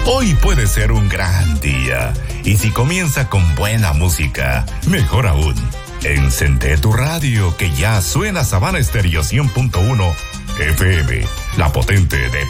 Hoy puede ser un gran día. Y si comienza con buena música, mejor aún. Encende tu radio que ya suena Sabana Estéreo 100.1 FM, la potente de